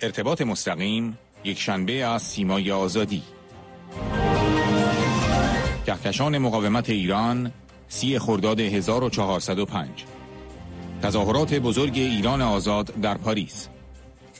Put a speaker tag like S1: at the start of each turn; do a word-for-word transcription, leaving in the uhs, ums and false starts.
S1: ارتباط مستقیم یک شنبه از سیمای آزادی. کهکشان مقاومت ایران، سی خرداد هزار و چهارصد و پنج. تظاهرات بزرگ ایران آزاد در پاریس.